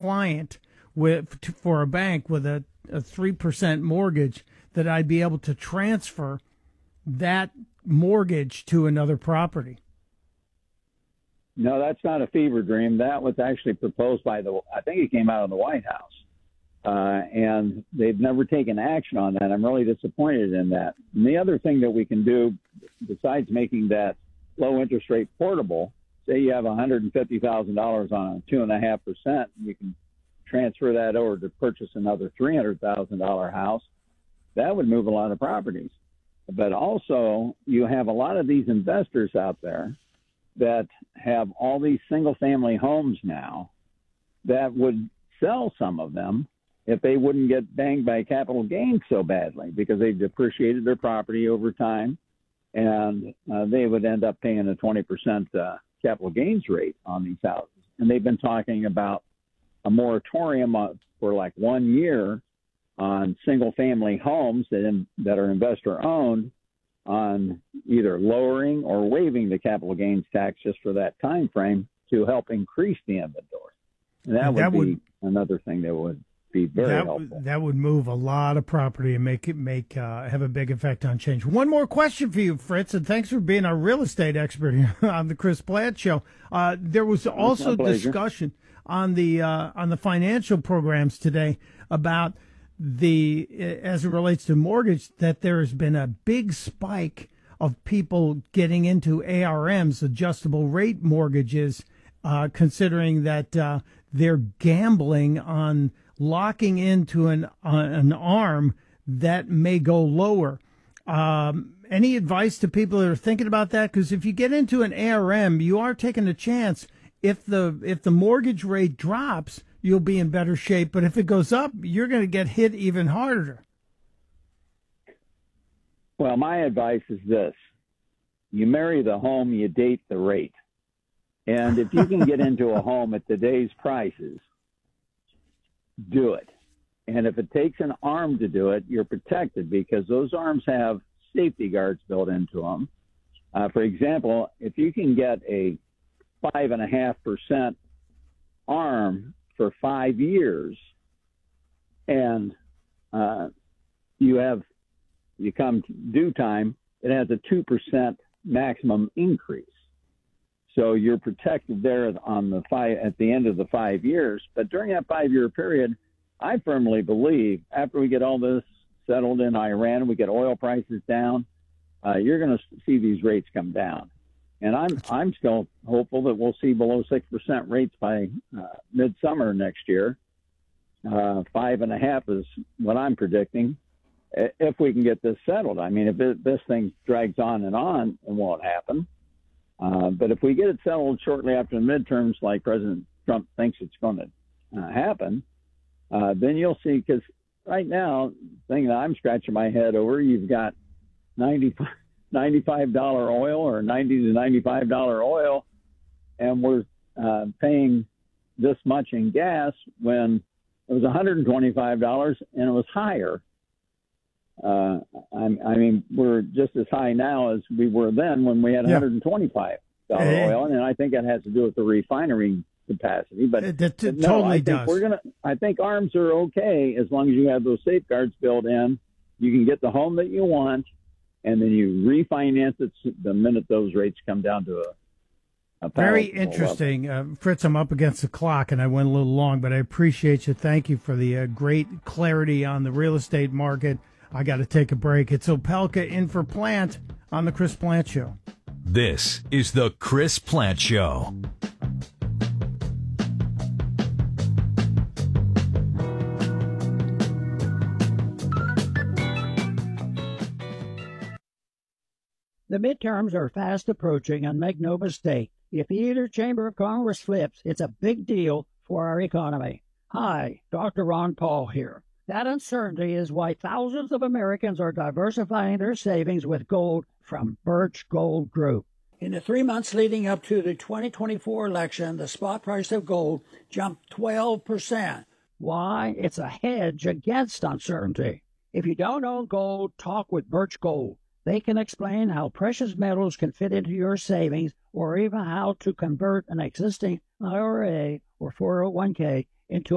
client for a bank with a 3% mortgage, that I'd be able to transfer that mortgage to another property. No, that's not a fever dream. That was actually proposed by I think it came out of the White House. And they've never taken action on that. I'm really disappointed in that. And the other thing that we can do, besides making that low interest rate portable, say you have $150,000 on a 2.5%, you can transfer that over to purchase another $300,000 house. That would move a lot of properties. But also, you have a lot of these investors out there that have all these single-family homes now that would sell some of them if they wouldn't get banged by capital gains so badly, because they've depreciated their property over time, and they would end up paying a 20% capital gains rate on these houses. And they've been talking about a moratorium for like 1 year on single-family homes that are investor-owned, on either lowering or waiving the capital gains tax just for that time frame to help increase the inventory. And that would be another thing that would be very helpful. That would move a lot of property and have a big effect on change. One more question for you, Fritz, and thanks for being our real estate expert here on the Chris Plante Show. There was also discussion on the financial programs today about as it relates to mortgage, that there has been a big spike of people getting into ARMs, adjustable rate mortgages, considering that they're gambling on locking into an ARM that may go lower. Any advice to people that are thinking about that? Because if you get into an ARM, you are taking a chance. If the mortgage rate drops, you'll be in better shape. But if it goes up, you're going to get hit even harder. Well, my advice is this. You marry the home, you date the rate. And if you can get into a home at today's prices, do it. And if it takes an ARM to do it, you're protected, because those ARMs have safety guards built into them. For example, if you can get a 5.5% ARM for 5 years, and you come due time, it has a 2% maximum increase. So you're protected there at the end of the 5 years. But during that 5-year period, I firmly believe after we get all this settled in Iran, we get oil prices down, you're going to see these rates come down. And I'm still hopeful that we'll see below 6% rates by midsummer next year. 5.5 is what I'm predicting, if we can get this settled. I mean, if this thing drags on, it won't happen. But if we get it settled shortly after the midterms, like President Trump thinks it's going to happen, then you'll see, because right now, the thing that I'm scratching my head over, you've got $95 oil or $90 to $95 oil, and we're paying this much in gas when it was $125 and it was higher. I mean, we're just as high now as we were then when we had $125 oil, and I think that has to do with the refinery capacity. But I think ARMs are okay as long as you have those safeguards built in. You can get the home that you want, and then you refinance it the minute those rates come down to a very interesting. Fritz, I'm up against the clock, and I went a little long, but I appreciate you. Thank you for the great clarity on the real estate market. I got to take a break. It's Opelka in for Plant on the Chris Plante Show. This is the Chris Plante Show. The midterms are fast approaching, and make no mistake, if either chamber of Congress flips, it's a big deal for our economy. Hi, Dr. Ron Paul here. That uncertainty is why thousands of Americans are diversifying their savings with gold from Birch Gold Group. In the 3 months leading up to the 2024 election, the spot price of gold jumped 12%. Why? It's a hedge against uncertainty. If you don't own gold, talk with Birch Gold. They can explain how precious metals can fit into your savings, or even how to convert an existing IRA or 401k into